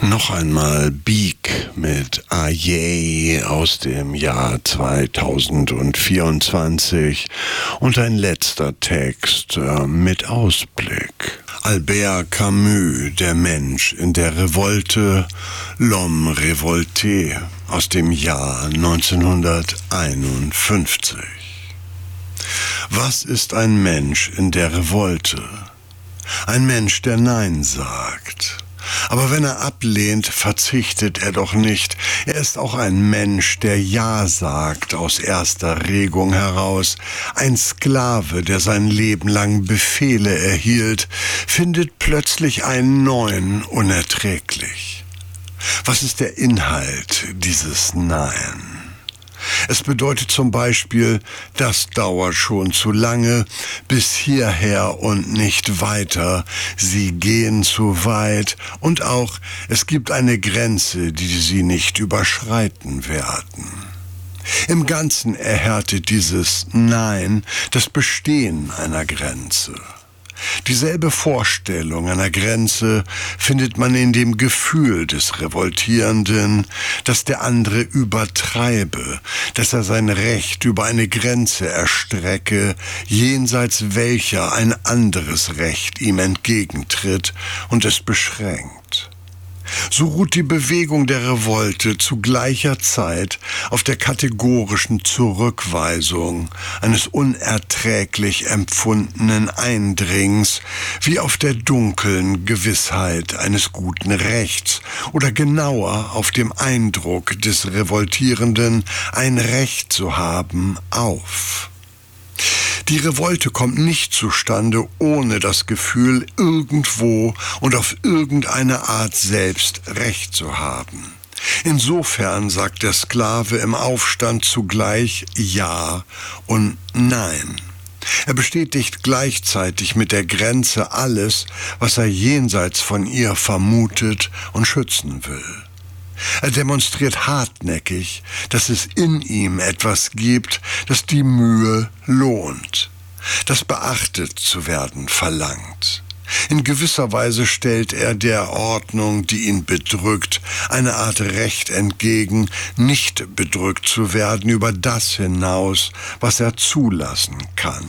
Noch einmal Beak mit Aye aus dem Jahr 2024 und ein letzter Text mit Ausblick. Albert Camus, Der Mensch in der Revolte, L'homme révolté aus dem Jahr 1951. Was ist ein Mensch in der Revolte? Ein Mensch, der Nein sagt. Aber wenn er ablehnt, verzichtet er doch nicht. Er ist auch ein Mensch, der Ja sagt aus erster Regung heraus. Ein Sklave, der sein Leben lang Befehle erhielt, findet plötzlich einen neuen unerträglich. Was ist der Inhalt dieses Nein? Es bedeutet zum Beispiel, das dauert schon zu lange, bis hierher und nicht weiter, sie gehen zu weit und auch, es gibt eine Grenze, die sie nicht überschreiten werden. Im Ganzen erhärtet dieses Nein das Bestehen einer Grenze. Dieselbe Vorstellung einer Grenze findet man in dem Gefühl des Revoltierenden, dass der andere übertreibe, dass er sein Recht über eine Grenze erstrecke, jenseits welcher ein anderes Recht ihm entgegentritt und es beschränkt. So ruht die Bewegung der Revolte zu gleicher Zeit auf der kategorischen Zurückweisung eines unerträglich empfundenen Eindringens, wie auf der dunklen Gewissheit eines guten Rechts oder genauer auf dem Eindruck des Revoltierenden, ein Recht zu haben, auf. Die Revolte kommt nicht zustande ohne das Gefühl, irgendwo und auf irgendeine Art selbst Recht zu haben. Insofern sagt der Sklave im Aufstand zugleich Ja und Nein. Er bestätigt gleichzeitig mit der Grenze alles, was er jenseits von ihr vermutet und schützen will. Er demonstriert hartnäckig, dass es in ihm etwas gibt, das die Mühe lohnt, das beachtet zu werden verlangt. In gewisser Weise stellt er der Ordnung, die ihn bedrückt, eine Art Recht entgegen, nicht bedrückt zu werden über das hinaus, was er zulassen kann.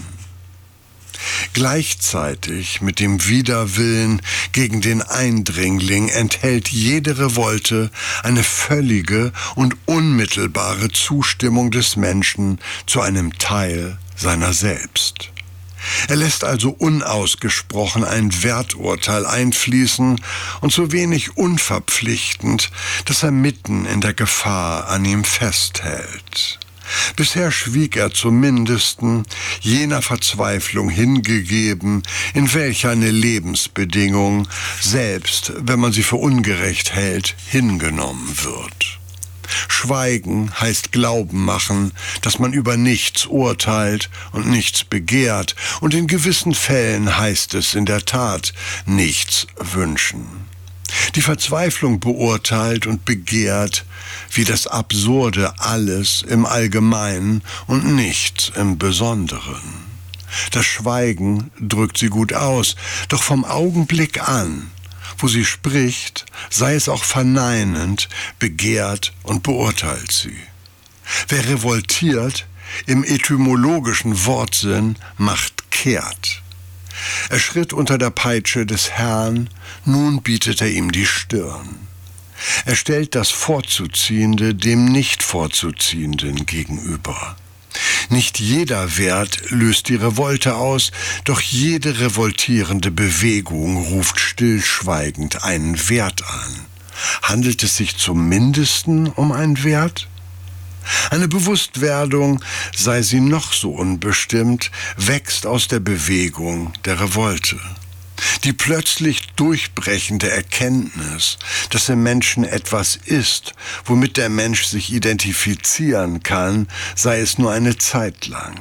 Gleichzeitig mit dem Widerwillen gegen den Eindringling enthält jede Revolte eine völlige und unmittelbare Zustimmung des Menschen zu einem Teil seiner selbst. Er lässt also unausgesprochen ein Werturteil einfließen und so wenig unverpflichtend, dass er mitten in der Gefahr an ihm festhält. Bisher schwieg er zum Mindesten jener Verzweiflung hingegeben, in welcher eine Lebensbedingung, selbst wenn man sie für ungerecht hält, hingenommen wird. Schweigen heißt Glauben machen, dass man über nichts urteilt und nichts begehrt, und in gewissen Fällen heißt es in der Tat nichts wünschen. Die Verzweiflung beurteilt und begehrt wie das Absurde alles im Allgemeinen und nichts im Besonderen. Das Schweigen drückt sie gut aus, doch vom Augenblick an, wo sie spricht, sei es auch verneinend, begehrt und beurteilt sie. Wer revoltiert, im etymologischen Wortsinn, macht kehrt. Er schritt unter der Peitsche des Herrn, nun bietet er ihm die Stirn. Er stellt das Vorzuziehende dem Nicht-Vorzuziehenden gegenüber. Nicht jeder Wert löst die Revolte aus, doch jede revoltierende Bewegung ruft stillschweigend einen Wert an. Handelt es sich zum Mindesten um einen Wert? Eine Bewusstwerdung, sei sie noch so unbestimmt, wächst aus der Bewegung der Revolte. Die plötzlich durchbrechende Erkenntnis, dass im Menschen etwas ist, womit der Mensch sich identifizieren kann, sei es nur eine Zeit lang.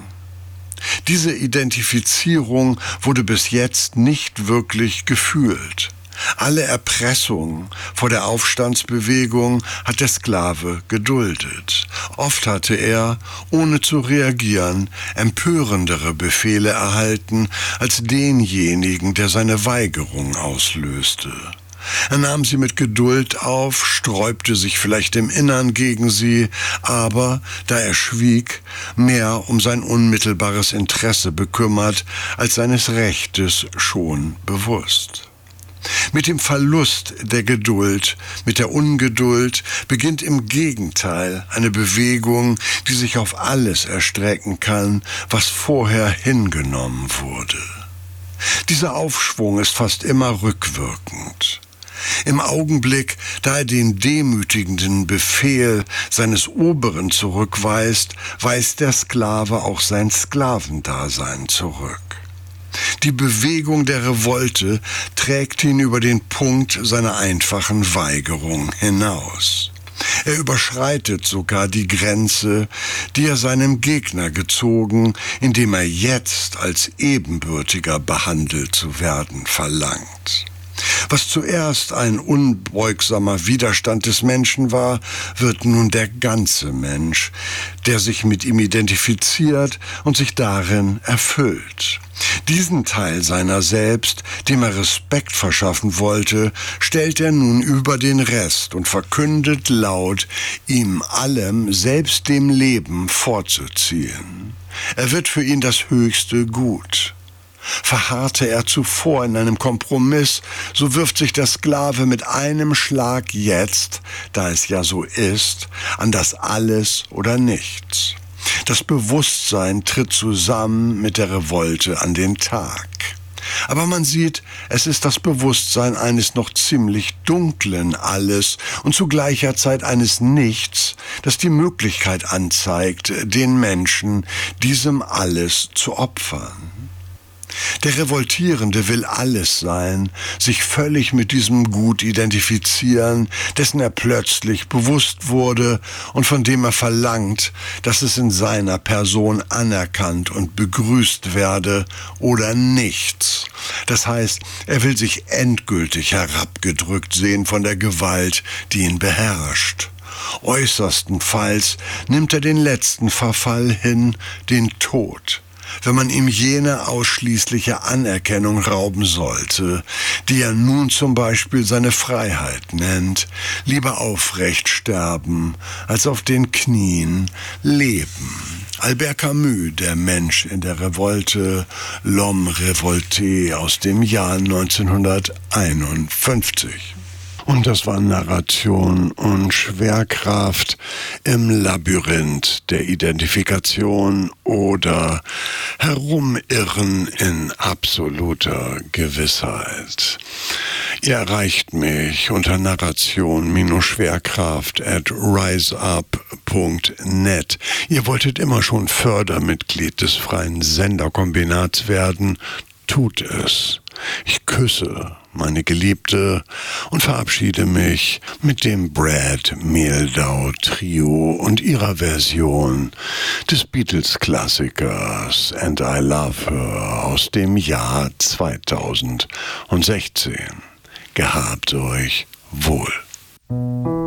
Diese Identifizierung wurde bis jetzt nicht wirklich gefühlt. Alle Erpressung vor der Aufstandsbewegung hat der Sklave geduldet. Oft hatte er, ohne zu reagieren, empörendere Befehle erhalten als denjenigen, der seine Weigerung auslöste. Er nahm sie mit Geduld auf, sträubte sich vielleicht im Innern gegen sie, aber, da er schwieg, mehr um sein unmittelbares Interesse bekümmert, als seines Rechtes schon bewusst. Mit dem Verlust der Geduld, mit der Ungeduld beginnt im Gegenteil eine Bewegung, die sich auf alles erstrecken kann, was vorher hingenommen wurde. Dieser Aufschwung ist fast immer rückwirkend. Im Augenblick, da er den demütigenden Befehl seines Oberen zurückweist, weist der Sklave auch sein Sklavendasein zurück. Die Bewegung der Revolte trägt ihn über den Punkt seiner einfachen Weigerung hinaus. Er überschreitet sogar die Grenze, die er seinem Gegner gezogen, indem er jetzt als ebenbürtiger behandelt zu werden verlangt. Was zuerst ein unbeugsamer Widerstand des Menschen war, wird nun der ganze Mensch, der sich mit ihm identifiziert und sich darin erfüllt. Diesen Teil seiner selbst, dem er Respekt verschaffen wollte, stellt er nun über den Rest und verkündet laut, ihm allem, selbst dem Leben, vorzuziehen. Er wird für ihn das höchste Gut. Verharrte er zuvor in einem Kompromiss, so wirft sich der Sklave mit einem Schlag jetzt, da es ja so ist, an das Alles oder Nichts. Das Bewusstsein tritt zusammen mit der Revolte an den Tag. Aber man sieht, es ist das Bewusstsein eines noch ziemlich dunklen Alles und zu gleicher Zeit eines Nichts, das die Möglichkeit anzeigt, den Menschen diesem Alles zu opfern. Der Revoltierende will alles sein, sich völlig mit diesem Gut identifizieren, dessen er plötzlich bewusst wurde und von dem er verlangt, dass es in seiner Person anerkannt und begrüßt werde oder nichts. Das heißt, er will sich endgültig herabgedrückt sehen von der Gewalt, die ihn beherrscht. Äußerstenfalls nimmt er den letzten Verfall hin, den Tod. Wenn man ihm jene ausschließliche Anerkennung rauben sollte, die er nun zum Beispiel seine Freiheit nennt, lieber aufrecht sterben, als auf den Knien leben. Albert Camus, Der Mensch in der Revolte, L'Homme Révolté aus dem Jahr 1951. Und das war Narration und Schwerkraft im Labyrinth der Identifikation oder Herumirren in absoluter Gewissheit. Ihr erreicht mich unter narration-schwerkraft@riseup.net. Ihr wolltet immer schon Fördermitglied des freien Senderkombinats werden. Tut es. Ich küsse meine Geliebte und verabschiede mich mit dem Brad Mehldau Trio und ihrer Version des Beatles-Klassikers And I Love Her aus dem Jahr 2016. Gehabt euch wohl.